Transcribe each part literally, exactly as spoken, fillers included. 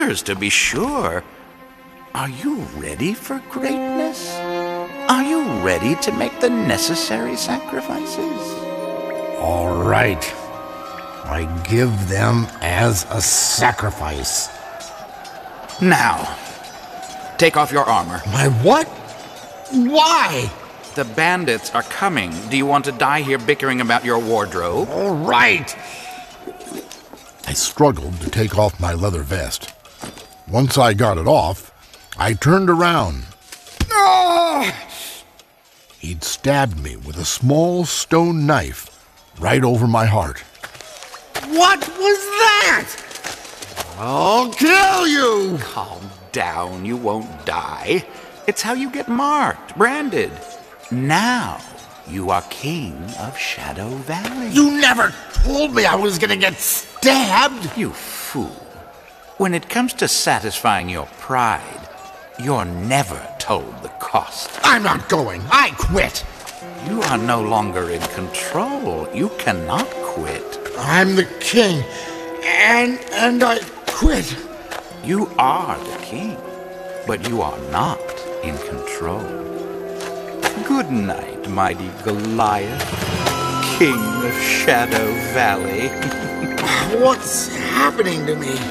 to be sure. Are you ready for greatness? Are you ready to make the necessary sacrifices? All right. I give them as a sacrifice. Now, take off your armor. My what? Why? The bandits are coming. Do you want to die here bickering about your wardrobe? All right. I struggled to take off my leather vest. Once I got it off, I turned around. Ah! He'd stabbed me with a small stone knife right over my heart. What was that? I'll kill you! Calm down, you won't die. It's how you get marked, branded. Now, you are king of Shadow Valley. You never told me I was gonna get stabbed! You fool. When it comes to satisfying your pride, you're never told the cost. I'm not going. I quit. You are no longer in control. You cannot quit. I'm the king, and and I quit. You are the king, but you are not in control. Good night, mighty Goliath, king of Shadow Valley. What's happening to me?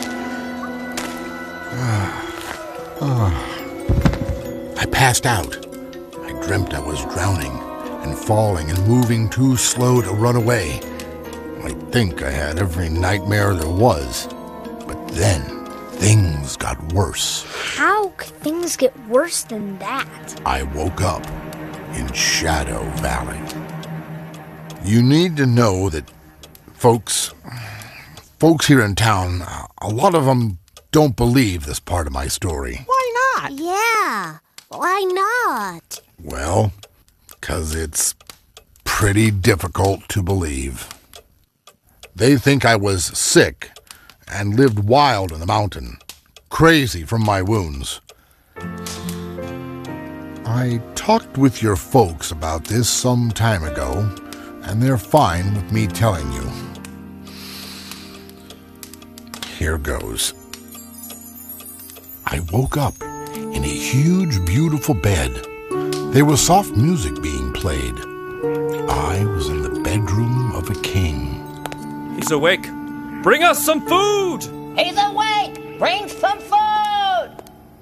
I passed out. I dreamt I was drowning and falling and moving too slow to run away. I think I had every nightmare there was. But then, things got worse. How could things get worse than that? I woke up in Shadow Valley. You need to know that folks, folks here in town, a lot of them don't believe this part of my story. Why not? Yeah, why not? Well, 'cause it's pretty difficult to believe. They think I was sick and lived wild in the mountain, crazy from my wounds. I talked with your folks about this some time ago, and they're fine with me telling you. Here goes. I woke up in a huge, beautiful bed. There was soft music being played. I was in the bedroom of a king. He's awake. Bring us some food! He's awake! Bring some food!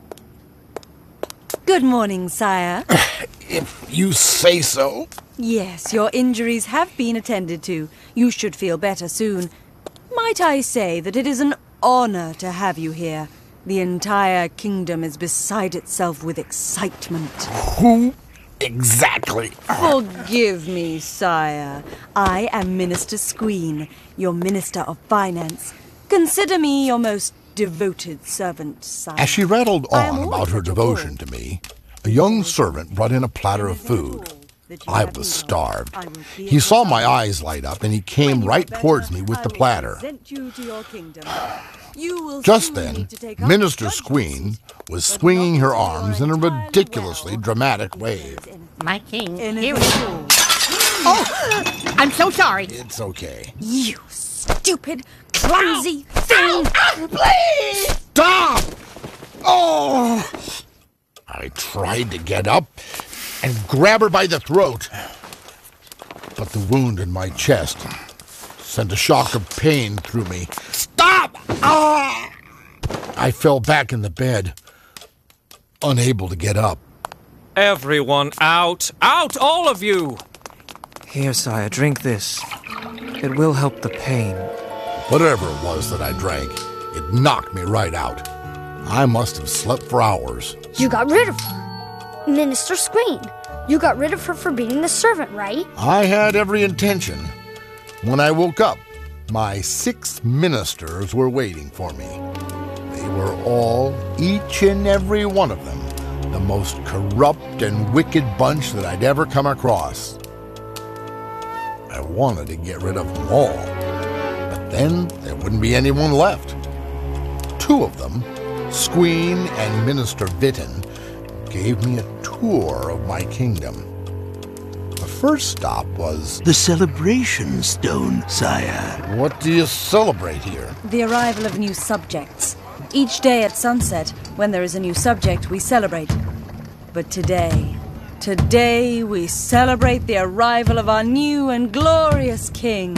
Good morning, sire. If you say so. Yes, your injuries have been attended to. You should feel better soon. Might I say that it is an honor to have you here. The entire kingdom is beside itself with excitement. Who exactly? Forgive me, sire. I am Minister Squeen, your Minister of Finance. Consider me your most devoted servant, sire. As she rattled I am on all about her that you devotion want. to me, a young servant brought in a platter of food. I was starved. He saw my eyes light up, and he came right towards me with the platter. Just then, Minister Squeen was swinging her arms in a ridiculously dramatic wave. My king, here we go. Oh, I'm so sorry. It's okay. You stupid, clumsy thing! Please! Stop! Oh! I tried to get up and grab her by the throat, but the wound in my chest sent a shock of pain through me. Stop! Ah! I fell back in the bed, unable to get up. Everyone out! Out, all of you! Here, sire, drink this. It will help the pain. Whatever it was that I drank, it knocked me right out. I must have slept for hours. You got rid of her. Minister Squeen, you got rid of her for being the servant, right? I had every intention. When I woke up, my six ministers were waiting for me. They were all, each and every one of them, the most corrupt and wicked bunch that I'd ever come across. I wanted to get rid of them all, but then there wouldn't be anyone left. Two of them, Squeen and Minister Vitten, gave me a tour of my kingdom. The first stop was... The celebration stone, sire. What do you celebrate here? The arrival of new subjects. Each day at sunset, when there is a new subject, we celebrate. But today, today we celebrate the arrival of our new and glorious king.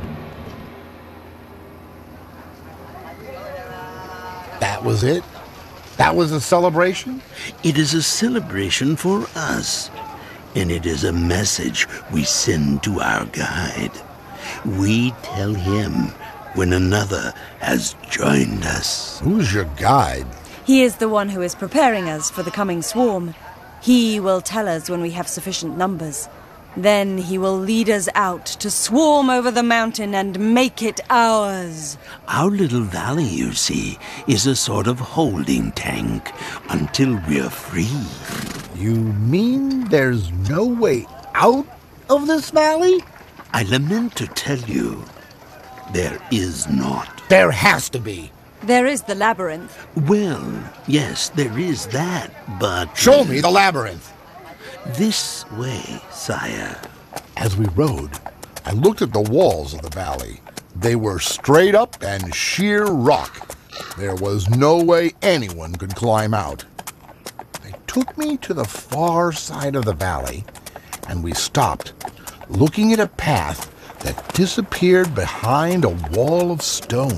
That was it? That was a celebration? It is a celebration for us, and it is a message we send to our guide. We tell him when another has joined us. Who's your guide? He is the one who is preparing us for the coming swarm. He will tell us when we have sufficient numbers. Then he will lead us out to swarm over the mountain and make it ours. Our little valley, you see, is a sort of holding tank until we're free. You mean there's no way out of this valley? I lament to tell you, there is not. There has to be. There is the labyrinth. Well, yes, there is that, but... Show me the labyrinth. This way, sire. As we rode, I looked at the walls of the valley. They were straight up and sheer rock. There was no way anyone could climb out. They took me to the far side of the valley, and we stopped, looking at a path that disappeared behind a wall of stone.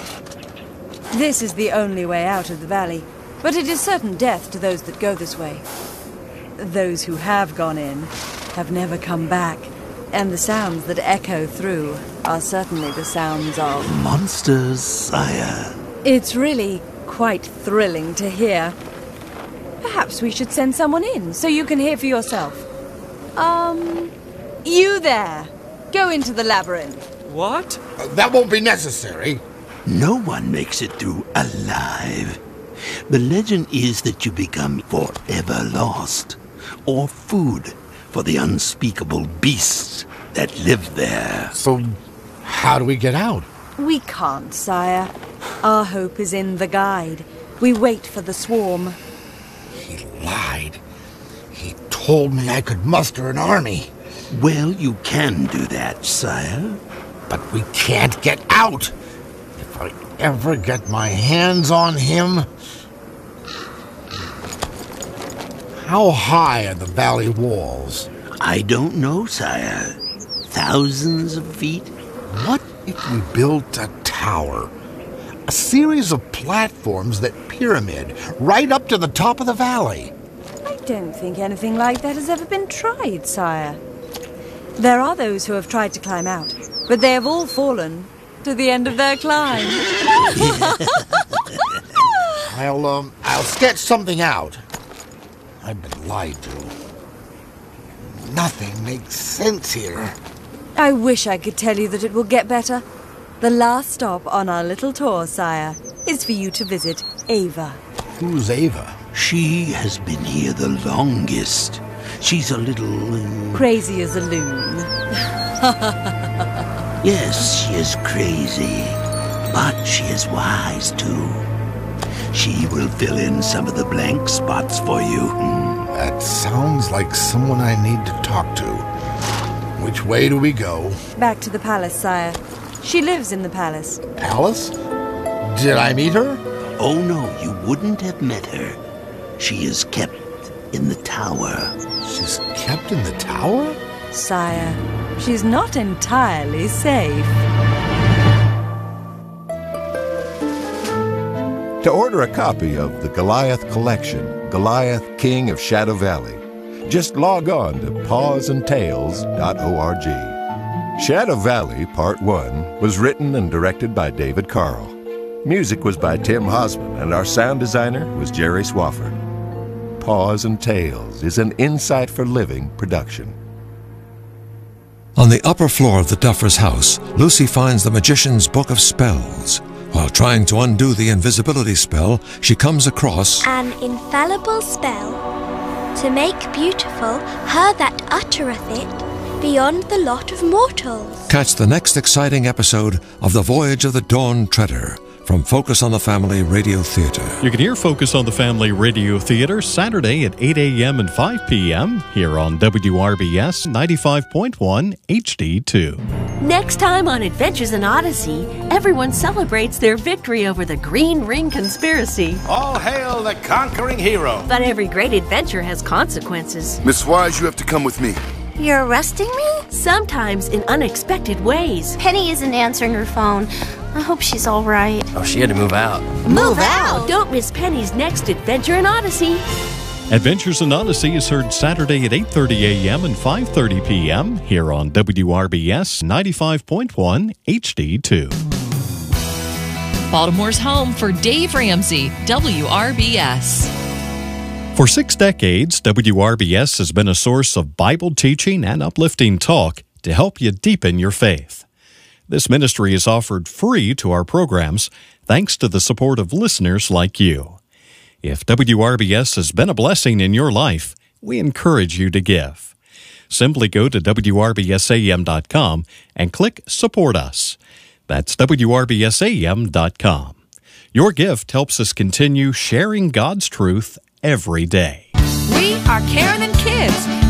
This is the only way out of the valley, but it is certain death to those that go this way. Those who have gone in have never come back, and the sounds that echo through are certainly the sounds of... monsters, sire. It's really quite thrilling to hear. Perhaps we should send someone in, so you can hear for yourself. Um, you there. Go into the labyrinth. What? Uh, that won't be necessary. No one makes it through alive. The legend is that you become forever lost, or food for the unspeakable beasts that live there. So, how do we get out? We can't, sire. Our hope is in the guide. We wait for the swarm. He lied. He told me I could muster an army. Well, you can do that, sire. But we can't get out. If I ever get my hands on him... How high are the valley walls? I don't know, sire. Thousands of feet? What if we built a tower? A series of platforms that pyramid right up to the top of the valley. I don't think anything like that has ever been tried, sire. There are those who have tried to climb out, but they have all fallen to the end of their climb. I'll, um, I'll sketch something out. I've been lied to. Nothing makes sense here. I wish I could tell you that it will get better. The last stop on our little tour, sire, is for you to visit Ava. Who's Ava? She has been here the longest. She's a little... Uh... Crazy as a loon. Yes, she is crazy, but she is wise, too. She will fill in some of the blank spots for you. That sounds like someone I need to talk to. Which way do we go? Back to the palace, sire. She lives in the palace. Palace? Did I meet her? Oh, no, you wouldn't have met her. She is kept in the tower. She's kept in the tower? Sire, she's not entirely safe. To order a copy of the Goliath Collection, Goliath, King of Shadow Valley, just log on to paws and tales dot org. Shadow Valley Part one was written and directed by David Carl. Music was by Tim Hosman, and our sound designer was Jerry Swafford. Paws and Tales is an Insight for Living production. On the upper floor of the Duffer's house, Lucy finds the magician's book of spells. While trying to undo the invisibility spell, she comes across an infallible spell to make beautiful her that uttereth it beyond the lot of mortals. Catch the next exciting episode of The Voyage of the Dawn Treader from Focus on the Family Radio Theater. You can hear Focus on the Family Radio Theater Saturday at eight a.m. and five p.m. here on W R B S ninety-five point one H D two. Next time on Adventures in Odyssey, everyone celebrates their victory over the Green Ring Conspiracy. All hail the conquering hero! But every great adventure has consequences. Miss Wise, you have to come with me. You're arresting me? Sometimes in unexpected ways. Penny isn't answering her phone. I hope she's all right. Oh, she had to move out. Move out? Don't miss Penny's next Adventure in Odyssey. Adventures in Odyssey is heard Saturday at eight thirty a.m. and five thirty p.m. here on W R B S ninety-five point one H D two. Baltimore's home for Dave Ramsey, W R B S. For six decades, W R B S has been a source of Bible teaching and uplifting talk to help you deepen your faith. This ministry is offered free to our programs thanks to the support of listeners like you. If W R B S has been a blessing in your life, we encourage you to give. Simply go to W R B S A M dot com and click Support Us. That's W R B S A M dot com. Your gift helps us continue sharing God's truth every day. We are Karen and Kids.